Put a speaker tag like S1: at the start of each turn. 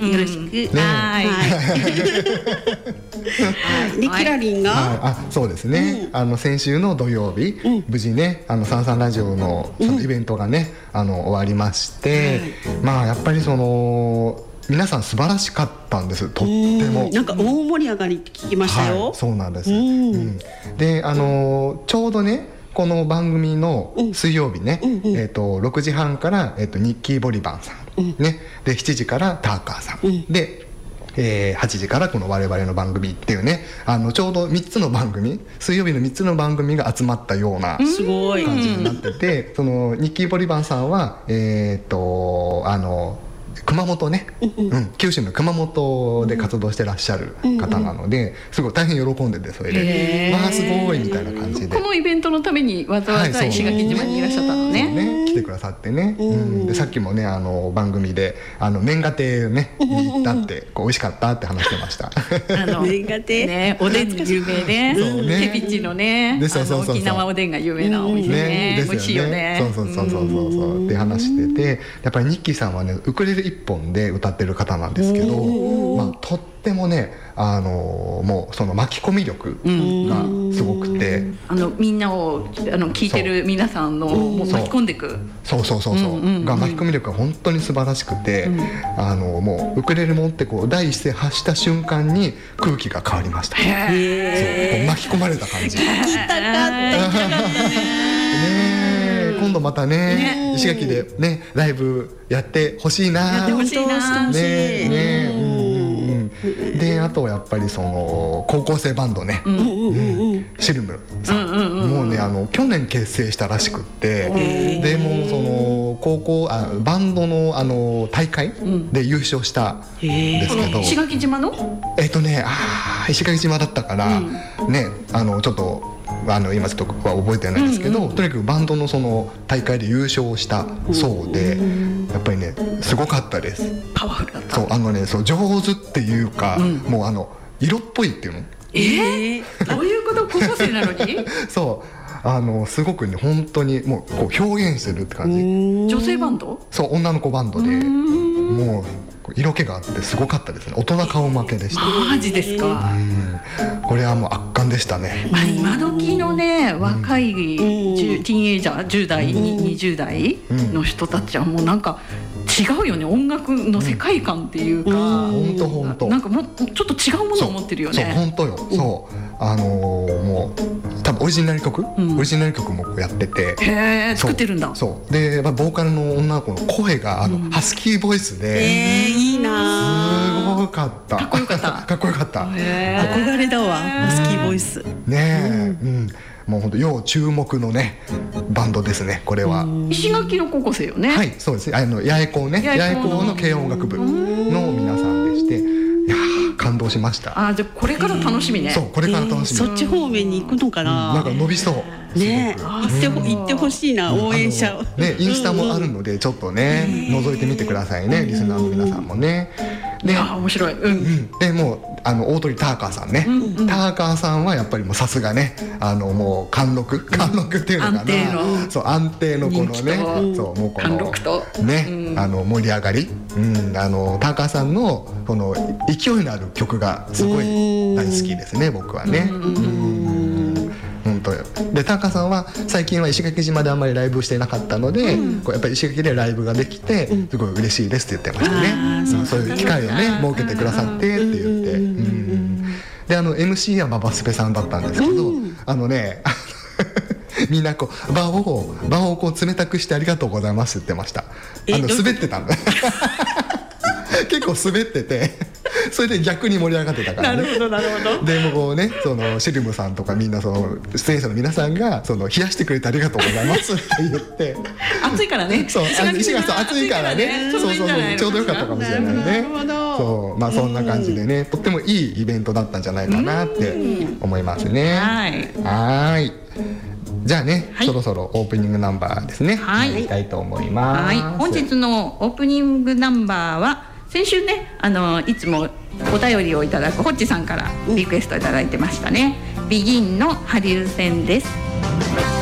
S1: よろしく、
S2: はい
S1: でキラリンが、
S3: そうですね、先週の土曜日、無事ねサンサンラジオのイベントがね終わりまして、やっぱりその皆さん素晴らしかったんです。とっても
S1: なんか大盛り上がりって聞きましたよ。
S3: そうなんです。でちょうどねこの番組の水曜日ね、6時半から、ニッキー・ボリバンさん、ね、で7時からターカーさん、で、8時からこの我々の番組っていうねちょうど3つの番組水曜日の3つの番組が集まったような感じになってて、そのニッキー・ボリバンさんは熊本ね、九州の熊本で活動してらっしゃる方なので、すごい大変喜んでて、それですごいみたいな感じで、
S2: このイベントのためにわざわざ石垣島にいらっしゃったのね。
S3: 来てくださってね、でさっきもね番組で麺が亭ねに行ったって美味しかったって話してました。
S1: 麺が亭
S2: ね、おでん有名ね、手びちのね沖縄おでんが有名なお店ね、美味しいよね。そう
S3: って話してて、やっぱりニッキーさんはねウクレレ一本で歌ってる方なんですけど、とってもねもうその巻き込み力がすごくて、
S2: みんなを聞いてる皆さんのもう巻き込んでいく
S3: が巻き込み力が本当に素晴らしくて、もうウクレレ持ってこう第一声発した瞬間に空気が変わりました。そう巻き込まれた感じ。今度またね石垣でねライブやってほしいな。
S1: やってほしいな。
S3: であとやっぱりその高校生バンドね、シルムさん、もうね去年結成したらしくって、でもうそのバンドの大会で優勝したんですけど、
S2: 石垣島の
S3: 石垣島だったからね、ちょっと今ちょっとは覚えてないんですけど、とにかくバンドのその大会で優勝したそうで、やっぱりねすごかったです。
S2: パワフルだった。
S3: そう上手っていうか、もう色っぽいっていうの。
S2: どういうこと？高校生なのに？
S3: そうすごくね本当にもうこう表現してるって感じ。
S2: 女性バンド？
S3: そう女の子バンドで、もう色気があってすごかったですね。大人顔負けでした。
S2: マジですか？
S3: これはもう圧巻でしたね。
S2: 今時のね若いティーンエイジャー10代20代の人たちはもうなんか違うよね。音楽の世界観っていうか、
S3: 本当
S2: なんかもうちょっと違うものを持ってるよね。
S3: そう本当よ。そうもう多分オリジナル曲もやってて、
S2: 作ってるんだ。
S3: そうで、ボーカルの女の子の声がハスキーボイスで、
S1: いいな。
S3: すごかった。
S2: かっこよかった。
S1: 憧れだわ、ハスキーボイス
S3: ね。もう本当要注目のねバンドですね。これは
S2: 石垣の高校生よね。
S3: はい、そうですね。八重高の軽音楽部の皆さんでして、いや感動しました。
S2: じゃあこれから楽しみね。
S3: そうこれから楽しみ。
S1: そっち方面に行くのかな。
S3: なんか伸びそう
S1: ね。行ってほしいな、応援者を
S3: ね。インスタもあるのでちょっとね覗いてみてくださいね、リスナーの皆さんもね。で
S2: 面白い。
S3: でもう大鳥ターカーさんね、ターカーさんはやっぱりもうさすがねもう貫禄っていうのかな、安定のこのね、そうもうこのね盛り上がり、ターカーさんのこの勢いのある曲がすごい大好きですね、僕はね。本当よ。でターカーさんは最近は石垣島であんまりライブしてなかったので、こうやっぱり石垣でライブができてすごい嬉しいですって言ってましたね。そういう機会をね設けてくださってって言って、でMC はババスペさんだったんですけど、みんなこう場をこう冷たくしてありがとうございますって言ってました。滑ってたんだ結構滑っててそれで逆に盛り上がってたからね。
S1: なるほど。
S3: でもこうねそのシルムさんとかみんなその出演者の皆さんが冷やしてくれてありがとうございますって言って
S2: 暑いからね。
S3: そう石垣暑いからね。そうちょうどよかったかもしれないね。そうそんな感じでねとってもいいイベントだったんじゃないかなって思いますね。はい。じゃあね、そろそろオープニングナンバーですね。いきたいと思います。
S2: 本日のオープニングナンバーは先週ねいつもお便りをいただくホッチさんからリクエストいただいてましたね。ビギンのハリウ戦です。